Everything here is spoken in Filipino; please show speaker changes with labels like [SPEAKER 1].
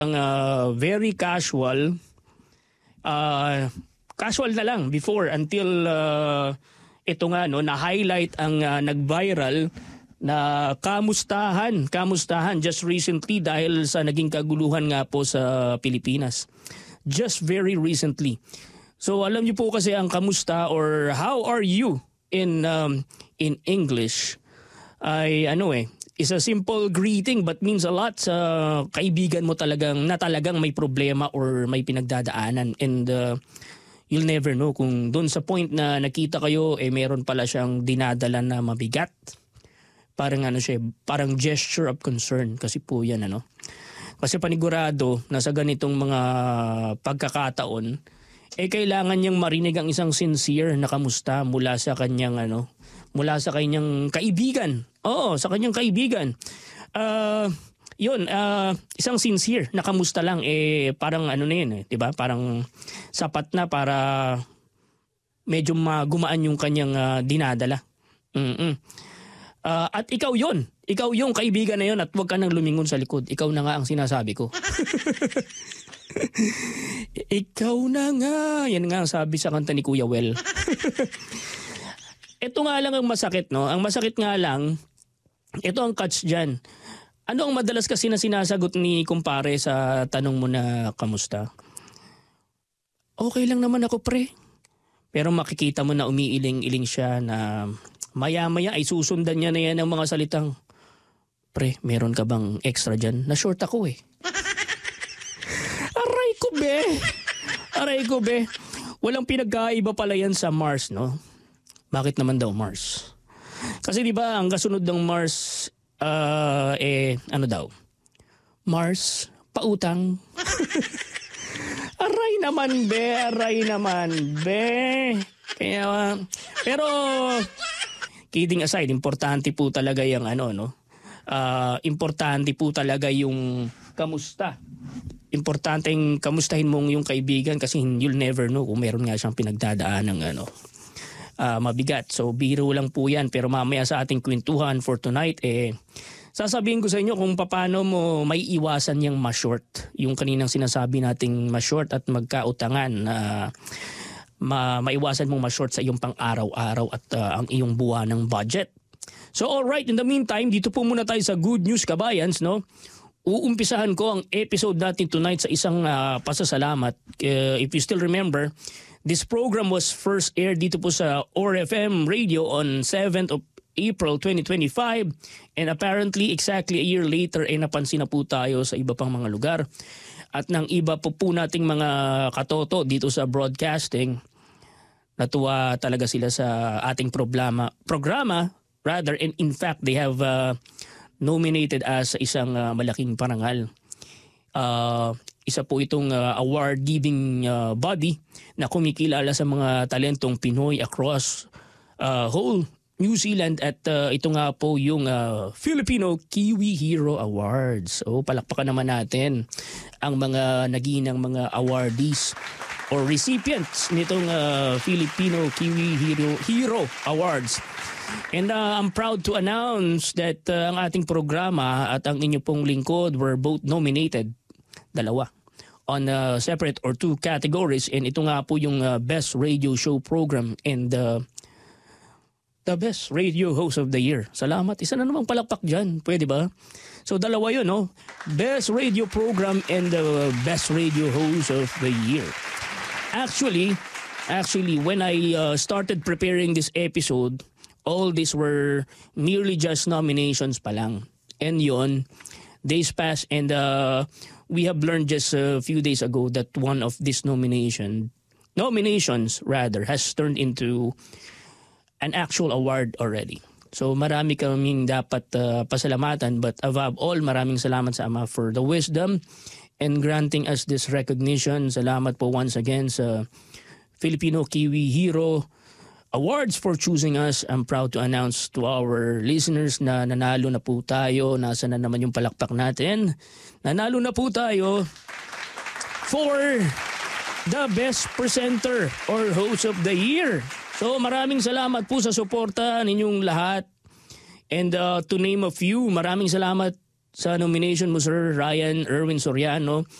[SPEAKER 1] very casual. Casual na lang before until ito nga no, na-highlight ang nag-viral na kamustahan just recently dahil sa naging kaguluhan nga po sa Pilipinas. Just very recently. So alam niyo po kasi ang kamusta or how are you in English ay is a simple greeting but means a lot sa kaibigan mo talagang may problema or may pinagdadaanan, and you'll never know kung doon sa point na nakita kayo meron pala siyang dinadala na mabigat. Parang parang gesture of concern kasi po yan Kasi panigurado na sa ganitong mga pagkakataon kailangan niyang marinig ang isang sincere na kamusta mula sa kanyang kaibigan. Oo, sa kanyang kaibigan. Isang sincere na kamusta lang parang na yun 'di ba? Parang sapat na para medyo gumaan yung kanyang dinadala. At ikaw yung kaibigan na yun at huwag ka nang lumingon sa likod. Ikaw na nga ang sinasabi ko. Ikaw na nga. Yan nga ang sabi sa kanta ni Kuya Well. Ito nga lang ang masakit, no? Ang masakit nga lang, ito ang catch dyan. Ano ang madalas kasi na sinasagot ni kumpare sa tanong mo na kamusta? Okay lang naman ako, pre. Pero makikita mo na umiiling-iling siya na maya-maya ay susundan niya na yan ng mga salitang, pre, meron ka bang extra dyan? Na-short ako Aray ko be. Walang pinagkaiba pala yan sa Mars, no? Bakit naman daw Mars? Kasi di ba ang kasunod ng Mars, ano daw? Mars, pautang. Aray naman be. Kaya, pero, kidding aside, importante po talaga yung importante po talaga yung kamusta. Importanteng kamustahin mong yung kaibigan kasi you'll never know kung meron nga siyang pinagdadaan ng mabigat. So biro lang po yan, pero mamaya sa ating kwentuhan for tonight sasabihin ko sa inyo kung paano mo may iwasan yung ma-short. Yung kaninang sinasabi nating ma-short at magkautangan maiwasan mong ma-short sa iyong pang-araw-araw at ang iyong buwanang budget. So alright, in the meantime, dito po muna tayo sa Good News Kabayans, no? Uumpisahan ko ang episode natin tonight sa isang pasasalamat. If you still remember, this program was first aired dito po sa ORFM Radio on 7th of April 2025, and apparently exactly a year later napansin na po tayo sa iba pang mga lugar. At ng iba po nating mga katoto dito sa broadcasting, natuwa talaga sila sa ating programa, and in fact they have nominated as isang malaking parangal. Isa po itong award-giving body na kumikilala sa mga talentong Pinoy across whole New Zealand, at ito nga po yung Filipino Kiwi Hero Awards. So palakpakan naman natin ang mga naginang mga awardees or recipients nitong Filipino Kiwi Hero Awards. And I'm proud to announce that ang ating programa at ang inyo pong lingkod were both nominated, dalawa, on separate or two categories. And ito nga po yung Best Radio Show Program and the Best Radio Host of the Year. Salamat. Isa na namang palakpak dyan. Pwede ba? So dalawa yun, no? Best Radio Program and the Best Radio Host of the Year. Actually, when I started preparing this episode, all these were merely just nominations pa lang. And yun, days passed and we have learned just a few days ago that one of these nominations has turned into an actual award already. So marami kaming dapat pasalamatan, but above all, maraming salamat sa Ama for the wisdom and granting us this recognition. Salamat po once again sa Filipino Kiwi Hero Awards for choosing us. I'm proud to announce to our listeners na nanalo na po tayo. Nasa na naman yung palakpak natin. Nanalo na po tayo for the Best Presenter or Host of the Year. So maraming salamat po sa suporta ninyong lahat. And to name a few, maraming salamat sa nomination mo, Sir Ryan Erwin Soriano.